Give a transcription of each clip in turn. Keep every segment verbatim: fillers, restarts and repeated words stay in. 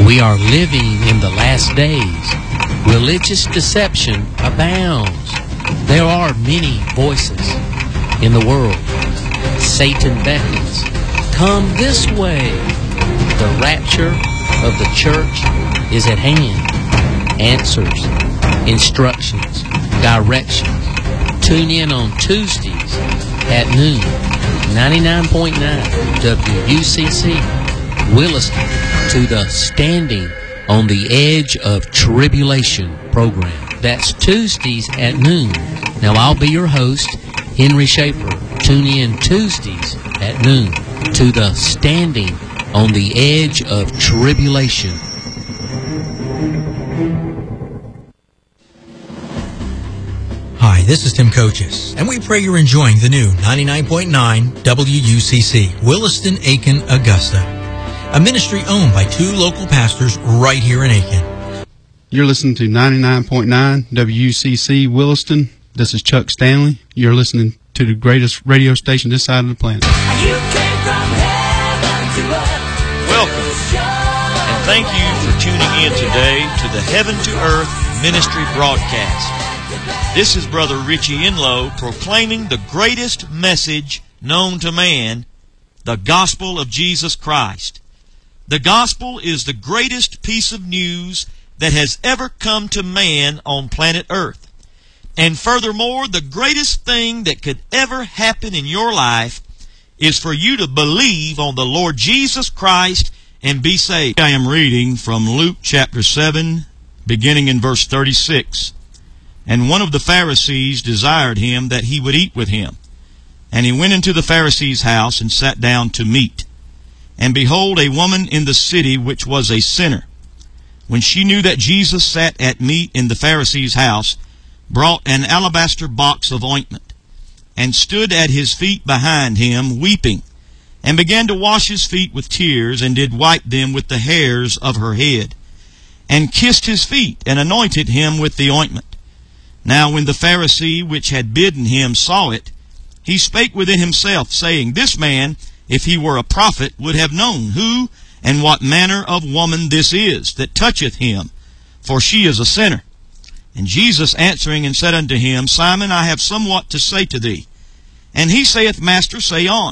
We are living in the last days. Religious deception abounds. There are many voices in the world. Satan beckons, come this way. The rapture of the church is at hand. Answers, instructions, directions. Tune in on Tuesdays at noon, ninety-nine point nine W U C C, Williston, to the Standing on the Edge of Tribulation program. That's Tuesdays at noon. Now, I'll be your host, Henry Schaefer. Tune in Tuesdays at noon to the Standing on the Edge of Tribulation. Hi, this is Tim Coaches, and we pray you're enjoying the new ninety-nine point nine W U C C, Williston, Aiken, Augusta, a ministry owned by two local pastors right here in Aiken. You're listening to ninety-nine point nine W U C C, Williston. This is Chuck Stanley. You're listening to the greatest radio station this side of the planet. You came from heaven to earth. Welcome, and thank you for tuning in today to the Heaven to Earth Ministry broadcast. This is Brother Richie Enlow proclaiming the greatest message known to man, the gospel of Jesus Christ. The gospel is the greatest piece of news that has ever come to man on planet Earth. And furthermore, the greatest thing that could ever happen in your life is for you to believe on the Lord Jesus Christ and be saved. I am reading from Luke chapter seven, beginning in verse thirty-six. And one of the Pharisees desired him that he would eat with him. And he went into the Pharisee's house and sat down to meat. And behold, a woman in the city which was a sinner, when she knew that Jesus sat at meat in the Pharisee's house, brought an alabaster box of ointment, and stood at his feet behind him, weeping, and began to wash his feet with tears, and did wipe them with the hairs of her head, and kissed his feet, and anointed him with the ointment. Now when the Pharisee which had bidden him saw it, he spake within himself, saying, This man, if he were a prophet, would have known who and what manner of woman this is that toucheth him, for she is a sinner. And Jesus answering and said unto him, Simon, I have somewhat to say to thee. And he saith, Master, say on.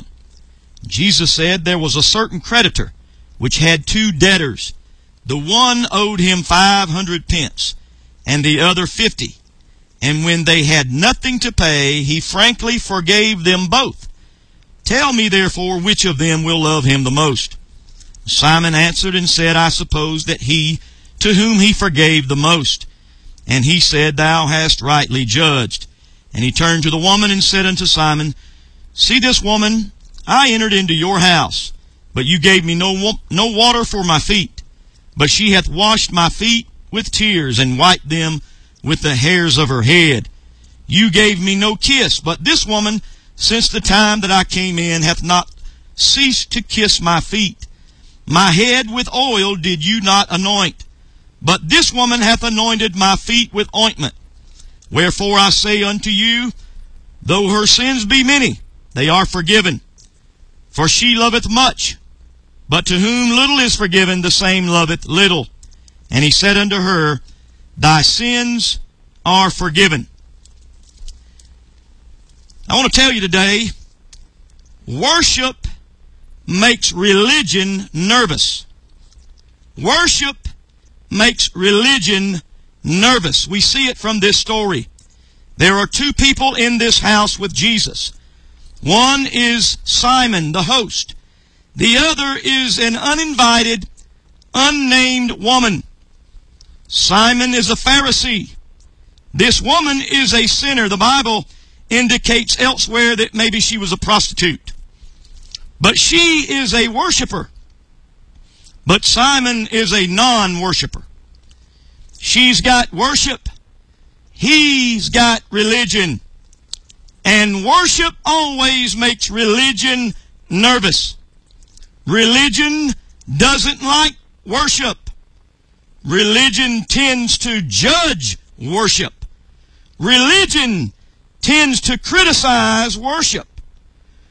Jesus said, There was a certain creditor which had two debtors. The one owed him five hundred pence, and the other fifty. And when they had nothing to pay, he frankly forgave them both. Tell me therefore which of them will love him the most. Simon answered and said, I suppose that he to whom he forgave the most. And he said, Thou hast rightly judged. And he turned to the woman and said unto Simon, See this woman, I entered into your house, but you gave me no, no water for my feet. But she hath washed my feet with tears, and wiped them with the hairs of her head. You gave me no kiss, but this woman, since the time that I came in, hath not ceased to kiss my feet. My head with oil did you not anoint, but this woman hath anointed my feet with ointment. Wherefore I say unto you, though her sins be many, they are forgiven. For she loveth much, but to whom little is forgiven, the same loveth little. And he said unto her, Thy sins are forgiven. I want to tell you today, worship makes religion nervous. Worship makes religion nervous. We see it from this story. There are two people in this house with Jesus. One is Simon, the host. The other is an uninvited, unnamed woman. Simon is a Pharisee. This woman is a sinner. The Bible indicates elsewhere that maybe she was a prostitute. But she is a worshiper. But Simon is a non-worshiper. She's got worship. He's got religion. And worship always makes religion nervous. Religion doesn't like worship. Religion tends to judge worship. Religion tends to criticize worship.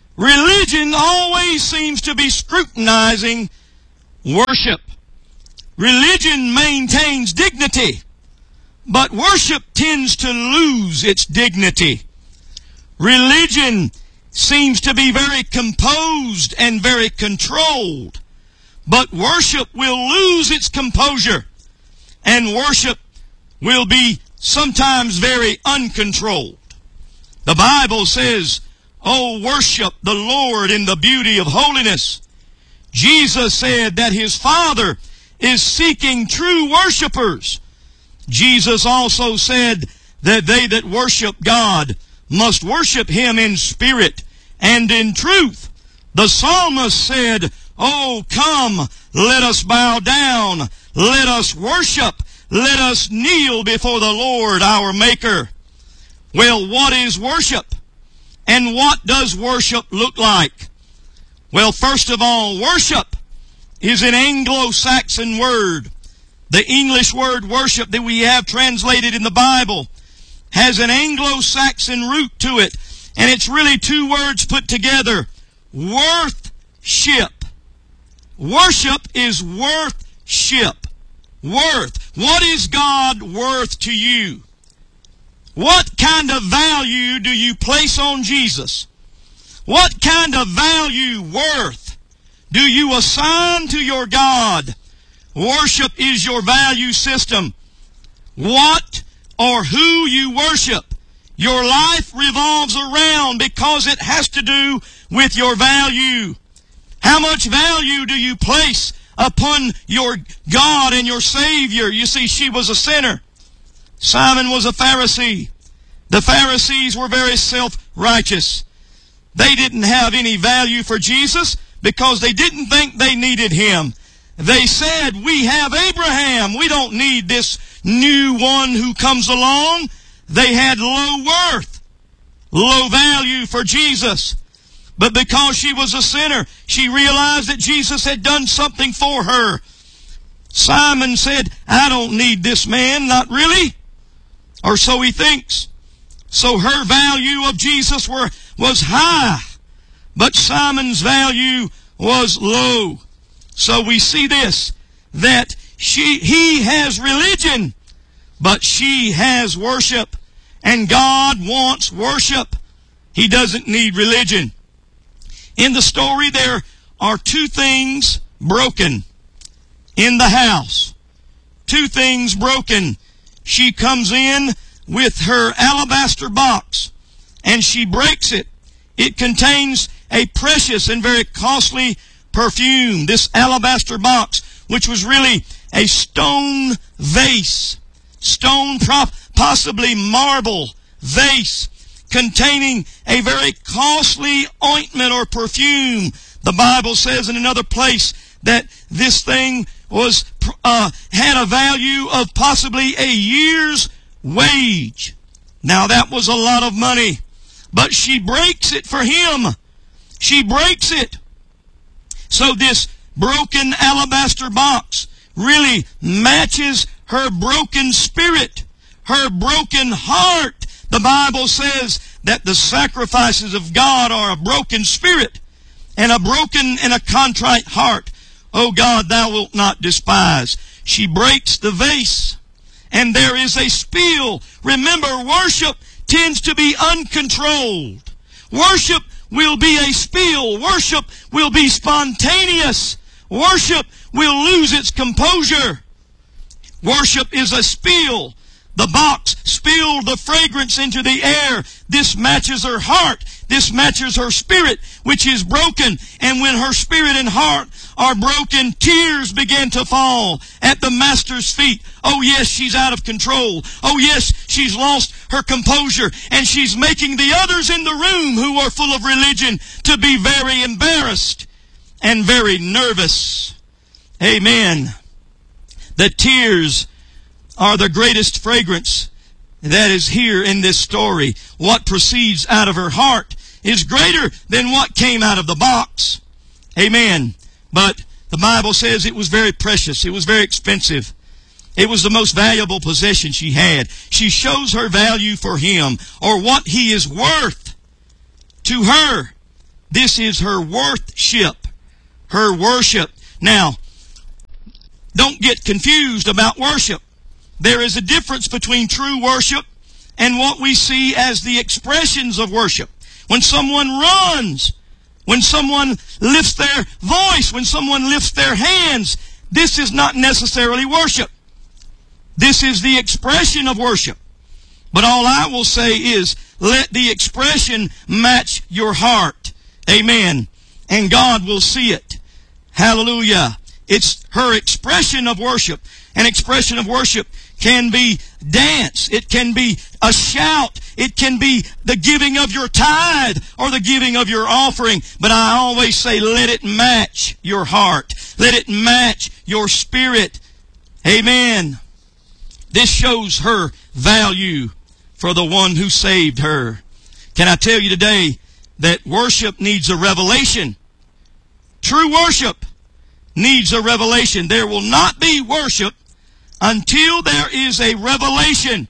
Religion always seems to be scrutinizing worship. Religion maintains dignity, but worship tends to lose its dignity. Religion seems to be very composed and very controlled, but worship will lose its composure, and worship will be sometimes very uncontrolled. The Bible says, "Oh, worship the Lord in the beauty of holiness." Jesus said that His Father is seeking true worshipers. Jesus also said that they that worship God must worship Him in spirit and in truth. The psalmist said, "Oh, come, let us bow down, let us worship, let us kneel before the Lord our Maker." Well, what is worship? And what does worship look like? Well, first of all, worship is an Anglo-Saxon word. The English word worship that we have translated in the Bible has an Anglo-Saxon root to it, and it's really two words put together: worth-ship. Worship is worth-ship. Worth. What is God worth to you? What kind of value do you place on Jesus? What kind of value, worth, do you assign to your God? Worship is your value system. What or who you worship, your life revolves around because it has to do with your value. How much value do you place upon your God and your Savior? You see, she was a sinner. Simon was a Pharisee. The Pharisees were very self-righteous. They didn't have any value for Jesus because they didn't think they needed Him. They said, "We have Abraham. We don't need this new one who comes along." They had low worth, low value for Jesus. But because she was a sinner, she realized that Jesus had done something for her. Simon said, "I don't need this man," not really. Or so he thinks. So her value of Jesus were, was high, but Simon's value was low. So we see this, that she, he has religion, but she has worship. And God wants worship. He doesn't need religion. In the story, there are two things broken in the house. Two things broken. She comes in with her alabaster box, and she breaks it. It contains a precious and very costly perfume. This alabaster box, which was really a stone vase, stone, possibly marble vase, containing a very costly ointment or perfume. The Bible says in another place that this thing was uh, had a value of possibly a year's wage. Now that was a lot of money, but she breaks it for Him. She breaks it. So this broken alabaster box really matches her broken spirit, her broken heart. The Bible says that the sacrifices of God are a broken spirit and a broken and a contrite heart. O God, Thou wilt not despise. She breaks the vase, and there is a spill. Remember, worship tends to be uncontrolled. Worship will be a spill. Worship will be spontaneous. Worship will lose its composure. Worship is a spill. The box spilled the fragrance into the air. This matches her heart. This matches her spirit, which is broken. And when her spirit and heart are broken, tears begin to fall at the Master's feet. Oh yes, she's out of control. Oh yes, she's lost her composure. And she's making the others in the room who are full of religion to be very embarrassed and very nervous. Amen. The tears are the greatest fragrance that is here in this story. What proceeds out of her heart is greater than what came out of the box. Amen. But the Bible says it was very precious. It was very expensive. It was the most valuable possession she had. She shows her value for Him, or what He is worth to her. This is her worthship, her worship. Now, don't get confused about worship. There is a difference between true worship and what we see as the expressions of worship. When someone runs, when someone lifts their voice, when someone lifts their hands, this is not necessarily worship. This is the expression of worship. But all I will say is, let the expression match your heart. Amen. And God will see it. Hallelujah. It's her expression of worship. An expression of worship can be dance. It can be a shout. It can be the giving of your tithe or the giving of your offering. But I always say, let it match your heart. Let it match your spirit. Amen. This shows her value for the one who saved her. Can I tell you today that worship needs a revelation? True worship needs a revelation. There will not be worship until there is a revelation.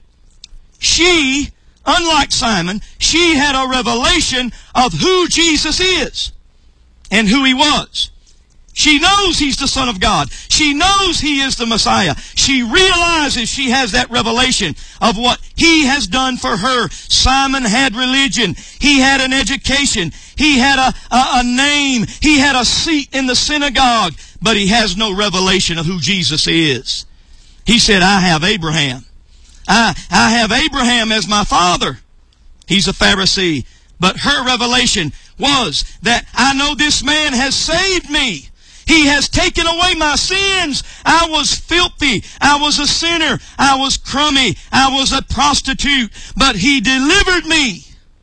She, unlike Simon, she had a revelation of who Jesus is and who He was. She knows He's the Son of God. She knows He is the Messiah. She realizes she has that revelation of what He has done for her. Simon had religion. He had an education. He had a, a, a name. He had a seat in the synagogue. But he has no revelation of who Jesus is. He said, I have Abraham. I, I have Abraham as my father. He's a Pharisee. But her revelation was that I know this man has saved me. He has taken away my sins. I was filthy. I was a sinner. I was crummy. I was a prostitute. But He delivered me.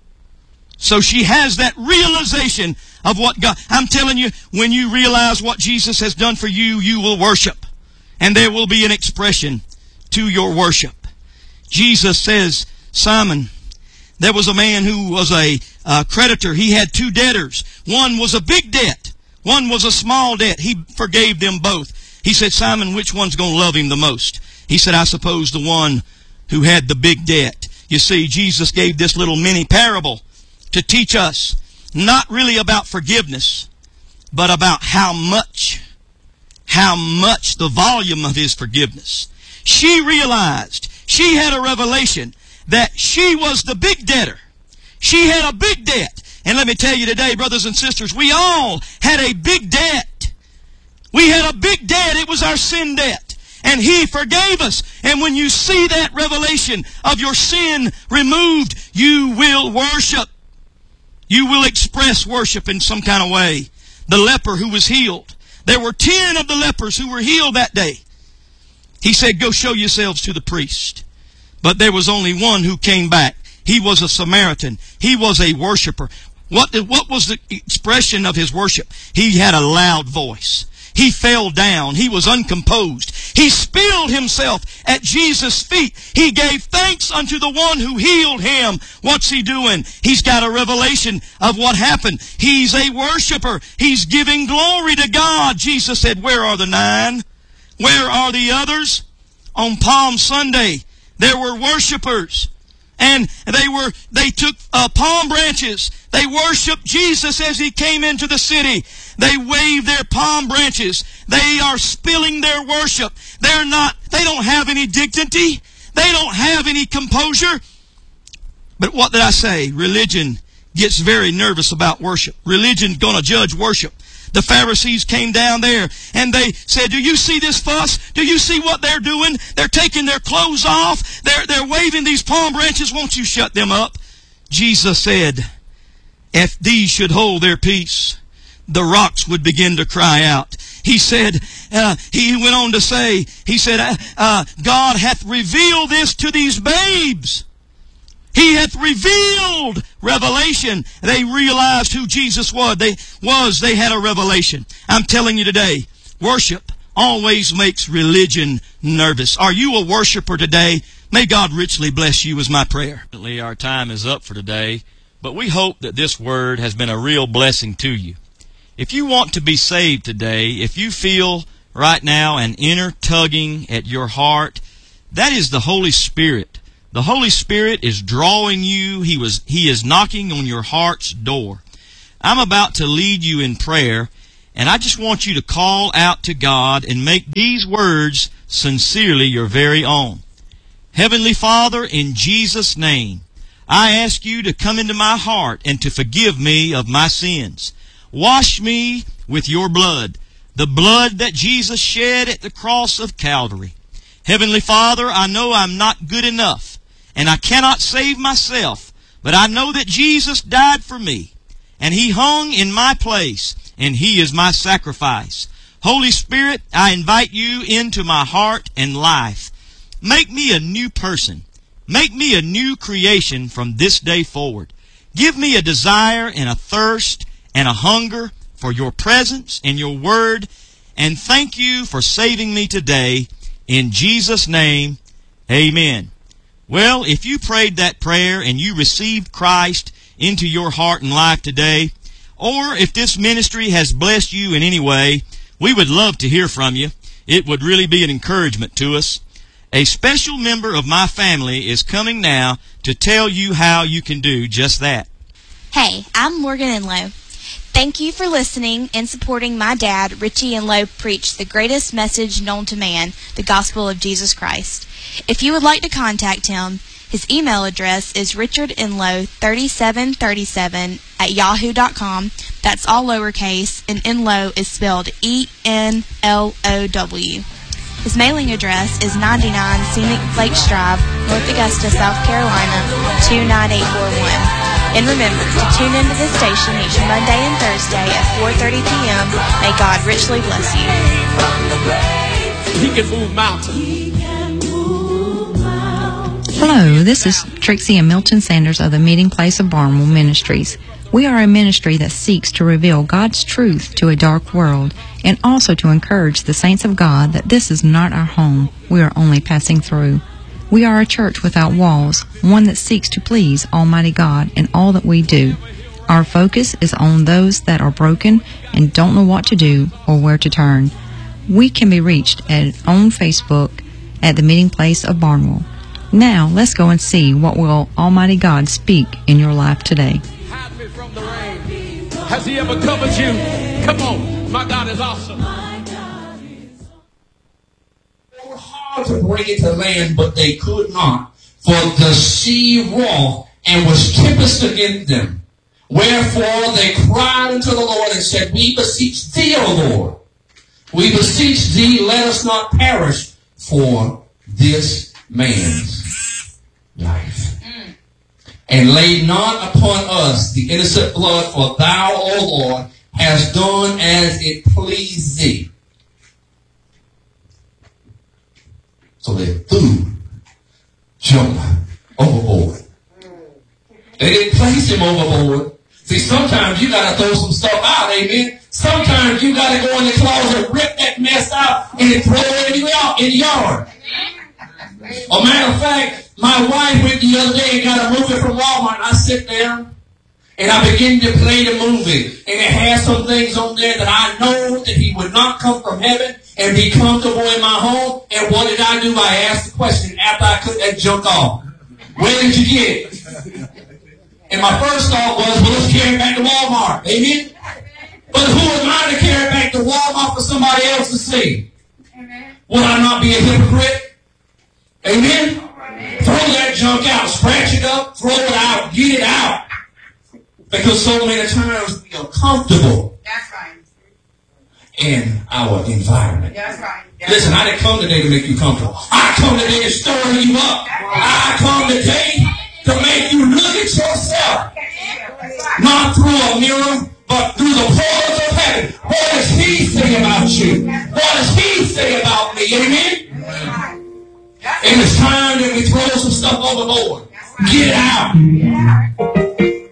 So she has that realization of what God... I'm telling you, when you realize what Jesus has done for you, you will worship. And there will be an expression to your worship. Jesus says, Simon, there was a man who was a uh, creditor. He had two debtors. One was a big debt. One was a small debt. He forgave them both. He said, Simon, which one's going to love him the most? He said, I suppose the one who had the big debt. You see, Jesus gave this little mini parable to teach us not really about forgiveness, but about how much, how much the volume of His forgiveness. She realized, she had a revelation that she was the big debtor. She had a big debt. And let me tell you today, brothers and sisters, we all had a big debt. We had a big debt. It was our sin debt. And He forgave us. And when you see that revelation of your sin removed, you will worship. You will express worship in some kind of way. The leper who was healed. There were ten of the lepers who were healed that day. He said, go show yourselves to the priest. But there was only one who came back. He was a Samaritan. He was a worshiper. What, what was the expression of his worship? He had a loud voice. He fell down. He was uncomposed. He spilled himself at Jesus' feet. He gave thanks unto the one who healed him. What's he doing? He's got a revelation of what happened. He's a worshiper. He's giving glory to God. Jesus said, where are the nine? Where are the others? On Palm Sunday, there were worshipers. And they were, they took uh, palm branches. They worshiped Jesus as He came into the city. They waved their palm branches. They are spilling their worship. They're not, they don't have any dignity. They don't have any composure. But what did I say? Religion gets very nervous about worship. Religion's going to judge worship. The Pharisees came down there and they said, do you see this fuss? Do you see what they're doing? They're taking their clothes off. They're, they're waving these palm branches. Won't you shut them up? Jesus said, if these should hold their peace, the rocks would begin to cry out. He said, uh, he went on to say, he said, uh, uh, God hath revealed this to these babes. He hath revealed revelation. They realized who Jesus was. They was. They had a revelation. I'm telling you today, worship always makes religion nervous. Are you a worshiper today? May God richly bless you is my prayer. Our time is up for today, but we hope that this word has been a real blessing to you. If you want to be saved today, if you feel right now an inner tugging at your heart, that is the Holy Spirit. The Holy Spirit is drawing you. He was, He is knocking on your heart's door. I'm about to lead you in prayer, And I just want you to call out to God and make these words sincerely your very own. Heavenly Father, in Jesus' name, I ask you to come into my heart and to forgive me of my sins. Wash me with your blood, the blood that Jesus shed at the cross of Calvary. Heavenly Father, I know I'm not good enough, and I cannot save myself, but I know that Jesus died for me, and He hung in my place, and He is my sacrifice. Holy Spirit, I invite you into my heart and life. Make me a new person. Make me a new creation from this day forward. Give me a desire and a thirst and a hunger for your presence and your word, and thank you for saving me today. In Jesus' name, amen. Well, if you prayed that prayer and you received Christ into your heart and life today, or if this ministry has blessed you in any way, we would love to hear from you. It would really be an encouragement to us. A special member of my family is coming now to tell you how you can do just that. Hey, I'm Morgan Enlow. Thank you for listening and supporting my dad, Richie Enlow, preach the greatest message known to man, the gospel of Jesus Christ. If you would like to contact him, his email address is richardenlow thirty-seven thirty-seven at yahoo dot com. That's all lowercase, and Enlow is spelled E N L O W. His mailing address is ninety-nine Scenic Lakes Drive, North Augusta, South Carolina, two nine eight four one. And remember to tune into this station each Monday and Thursday at four thirty p.m. May God richly bless you. He can move mountains. Hello, this is Trixie and Milton Sanders of the Meeting Place of Barnwell Ministries. We are a ministry that seeks to reveal God's truth to a dark world and also to encourage the saints of God that this is not our home. We are only passing through. We are a church without walls, one that seeks to please Almighty God in all that we do. Our focus is on those that are broken and don't know what to do or where to turn. We can be reached at, on Facebook at the Meeting Place of Barnwell. Now, let's go and see what will Almighty God speak in your life today. Hide me from the rain. Has He ever covered you? Come on, my God is awesome. To bring it to land, but they could not, for the sea roared and was tempest against them. Wherefore they cried unto the Lord and said, We beseech thee, O Lord, we beseech thee, let us not perish for this man's life. Mm. And lay not upon us the innocent blood, for thou, O Lord, hast done as it pleased thee. So they threw Jonah overboard. They didn't place him overboard. See, sometimes you got to throw some stuff out, amen? Sometimes you got to go in the closet, rip that mess out, and throw it in the, in the yard. As a matter of fact, my wife went the other day and got a movie from Walmart, and I sit there, and I begin to play the movie. And it has some things on there that I know that He would not come from heaven and be comfortable in my home. And what did I do? I asked the question after I took that junk off. Where did you get it? And my first thought was, well, let's carry it back to Walmart. Amen? But who am I to carry it back to Walmart for somebody else to see? Would I not be a hypocrite? Amen? Throw that junk out. Scratch it up. Throw it out. Get it out. Because so many times we are comfortable. That's right. In our environment. That's right. That's Listen, right. I didn't come today to make you comfortable. I come today to stir you up. I come today to make you look at yourself. Not through a mirror, but through the portals of heaven. What does He say about you? What does He say about me? Amen? And it's time that we throw some stuff overboard. Get it out.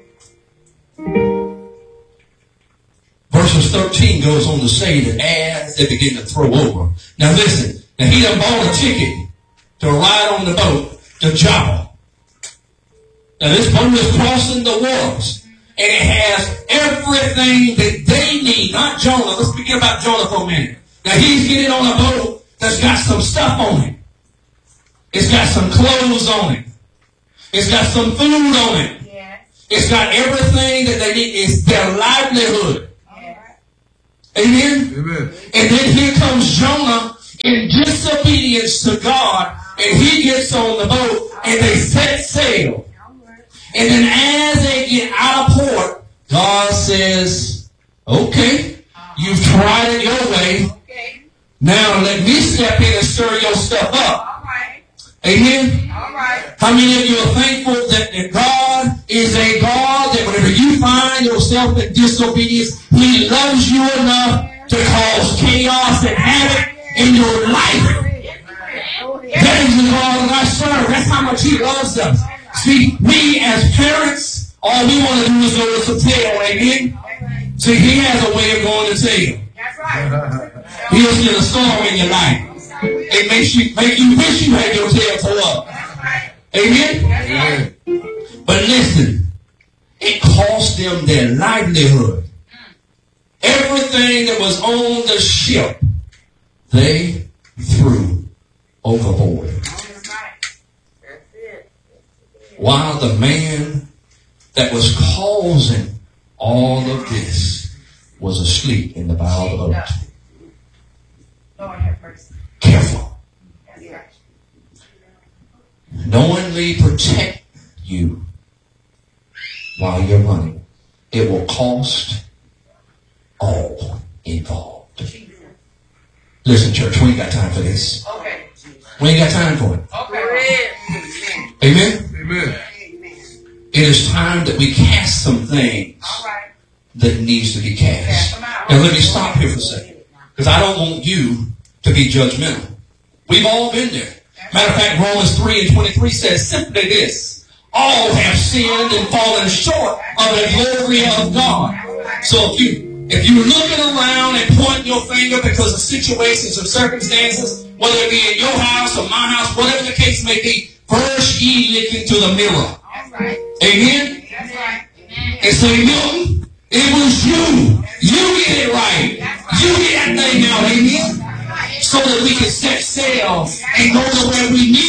Verses thirteen goes on to say that as they begin to throw over. Now listen, now he done bought a ticket to ride on the boat to Joppa. Now this boat is crossing the waters. And it has everything that they need. Not Jonah. Let's forget about Jonah for a minute. Now he's getting on a boat that's got some stuff on it. It's got some clothes on it. It's got some food on it. Yeah. It's got everything that they need. It's their livelihood. Amen? Amen. And then here comes Jonah in disobedience to God, and he gets on the boat, and they set sail. And then as they get out of port, God says, okay, you've tried it your way. Now let me step in and stir your stuff up. Amen? How many of you are thankful that, that God is a God that whenever you find yourself in disobedience, He loves you enough to cause chaos and havoc in your life? That is the God that I serve. That's how much He loves us. See, we as parents, all we want to do is go to some tail, amen? See, He has a way of going to tail. He'll send a storm in your life. It makes you make you wish you had your tail pulled up. Amen? Amen? But listen, it cost them their livelihood. Everything that was on the ship, they threw overboard. While the man that was causing all of this was asleep in the bow of the boat. Lord have mercy. Careful. Knowingly protect you while you're running. It will cost all involved. Listen, church, we ain't got time for this. Okay. We ain't got time for it. Okay. Amen? Amen. It is time that we cast some things that needs to be cast. Now let me stop here for a second, because I don't want you to be judgmental. We've all been there. Matter of fact, Romans three and twenty-three says simply this: all have sinned and fallen short of the glory of God. So if you if you're looking around and pointing your finger because of situations or circumstances, whether it be in your house or my house, whatever the case may be, first ye look into the mirror. Amen? And say, Milton, it was you. You get it right. You get that thing out. Amen? So that we can set sail and go to where we need